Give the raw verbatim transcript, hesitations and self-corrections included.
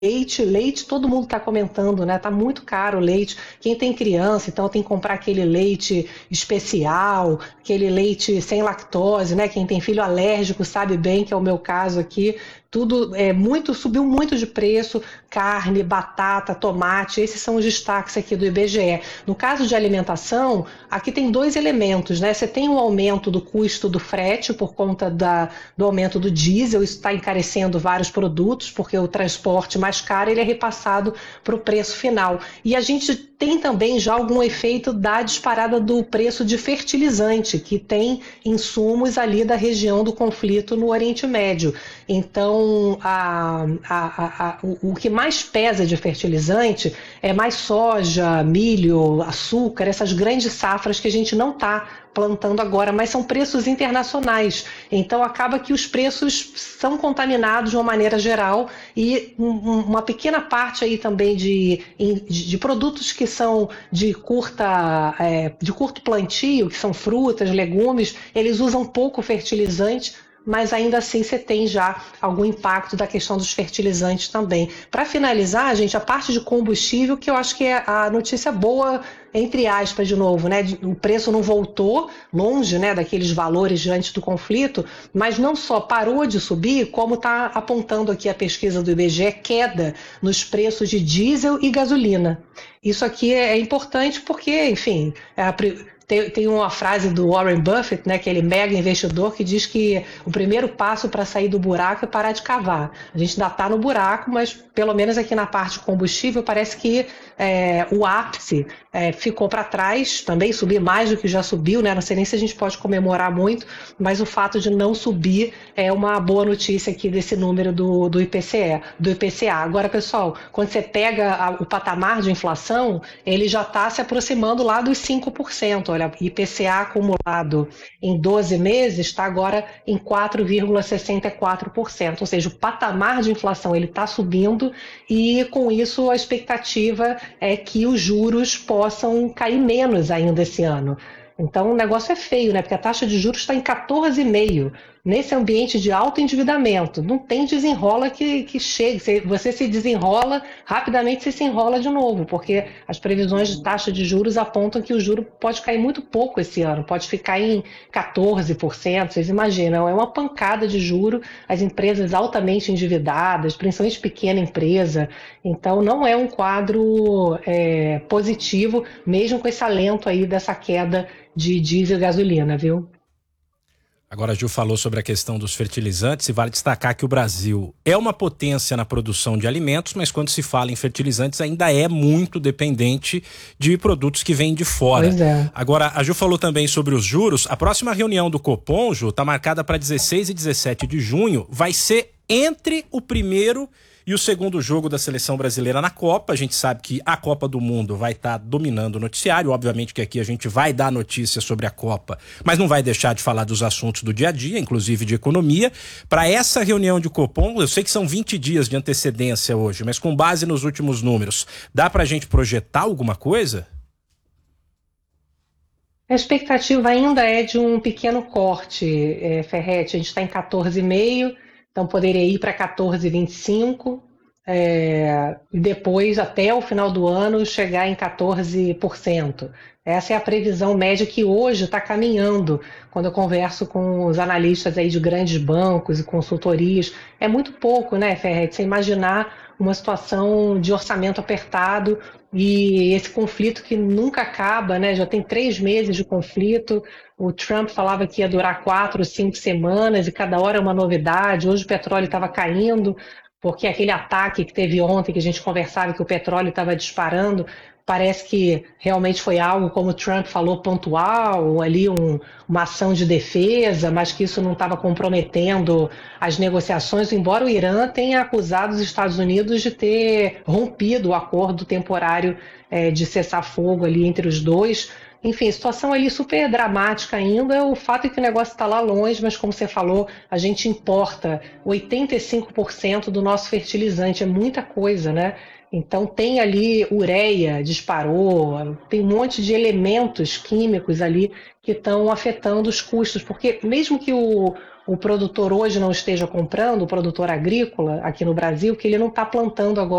Leite, leite, todo mundo está comentando, né? Tá muito caro o leite. Quem tem criança, então tem que comprar aquele leite especial, aquele leite sem lactose, né? Quem tem filho alérgico sabe bem que é o meu caso aqui. Tudo é muito, subiu muito de preço, carne, batata, tomate, esses são os destaques aqui do I B G E. No caso de alimentação, aqui tem dois elementos, né? Você tem um aumento do custo do frete por conta da, do aumento do diesel, isso está encarecendo vários produtos, porque o transporte mais caro ele é repassado para o preço final. E a gente tem também já algum efeito da disparada do preço de fertilizante, que tem insumos ali da região do conflito no Oriente Médio. Então, a, a, a, o, o que mais pesa de fertilizante é mais soja, milho, açúcar, essas grandes safras que a gente não está plantando agora, mas são preços internacionais. Então, acaba que os preços são contaminados de uma maneira geral e um, uma pequena parte aí também de, de, de produtos que são de, curta, é, de curto plantio, que são frutas, legumes, eles usam pouco fertilizante, mas ainda assim você tem já algum impacto da questão dos fertilizantes também. Para finalizar, gente, a parte de combustível, que eu acho que é a notícia boa, entre aspas, de novo, né? O preço não voltou longe, né, daqueles valores diante do conflito, mas não só parou de subir, como está apontando aqui a pesquisa do I B G E, queda nos preços de diesel e gasolina. Isso aqui é importante porque, enfim, é a Tem, tem uma frase do Warren Buffett, né, aquele mega investidor, que diz que o primeiro passo para sair do buraco é parar de cavar. A gente ainda está no buraco, mas pelo menos aqui na parte de combustível parece que é, o ápice é, ficou para trás, também subir mais do que já subiu, né? Não sei nem se a gente pode comemorar muito, mas o fato de não subir é uma boa notícia aqui desse número do, do I P C E, do I P C A. Agora, pessoal, quando você pega a, o patamar de inflação, ele já está se aproximando lá dos cinco por cento. Olha, I P C A acumulado em doze meses está agora em quatro vírgula sessenta e quatro por cento, ou seja, o patamar de inflação ele está subindo e com isso a expectativa é que os juros possam cair menos ainda esse ano. Então o negócio é feio, né? Porque a taxa de juros está em quatorze vírgula cinco por cento. Nesse ambiente de alto endividamento, não tem desenrola que, que chegue. Você se desenrola, rapidamente você se enrola de novo, porque as previsões de taxa de juros apontam que o juro pode cair muito pouco esse ano, pode ficar em quatorze por cento. Vocês imaginam, é uma pancada de juro, as empresas altamente endividadas, principalmente pequena empresa. Então não é um quadro é, positivo, mesmo com esse alento aí dessa queda de diesel e gasolina, viu? Agora a Ju falou sobre a questão dos fertilizantes e vale destacar que o Brasil é uma potência na produção de alimentos, mas quando se fala em fertilizantes ainda é muito dependente de produtos que vêm de fora. Pois é. Agora a Ju falou também sobre os juros. A próxima reunião do Copom, Ju, está marcada para dezesseis e dezessete de junho. Vai ser entre o primeiro e o segundo jogo da seleção brasileira na Copa. A gente sabe que a Copa do Mundo vai estar tá dominando o noticiário. Obviamente que aqui a gente vai dar notícias sobre a Copa, mas não vai deixar de falar dos assuntos do dia a dia, inclusive de economia. Para essa reunião de Copom, eu sei que são vinte dias de antecedência hoje, mas com base nos últimos números, dá para a gente projetar alguma coisa? A expectativa ainda é de um pequeno corte, é, Ferretti. A gente está em quatorze vírgula cinco. Então poderia ir para quatorze vírgula vinte e cinco é, e depois, até o final do ano, chegar em quatorze por cento. Essa é a previsão média que hoje está caminhando. Quando eu converso com os analistas aí de grandes bancos e consultorias, é muito pouco, né, Ferretti? Você imaginar uma situação de orçamento apertado e esse conflito que nunca acaba, né? Já tem três meses de conflito. O Trump falava que ia durar quatro, cinco semanas e cada hora é uma novidade. Hoje o petróleo estava caindo, porque aquele ataque que teve ontem, que a gente conversava que o petróleo estava disparando, parece que realmente foi algo, como o Trump falou, pontual, ali um, uma ação de defesa, mas que isso não estava comprometendo as negociações, embora o Irã tenha acusado os Estados Unidos de ter rompido o acordo temporário é, de cessar-fogo ali entre os dois. Enfim, situação ali super dramática ainda. O fato é que o negócio está lá longe, mas como você falou, a gente importa oitenta e cinco por cento do nosso fertilizante, é muita coisa, né? Então tem ali ureia, disparou, tem um monte de elementos químicos ali que estão afetando os custos, porque mesmo que o, o produtor hoje não esteja comprando, o produtor agrícola aqui no Brasil, que ele não está plantando agora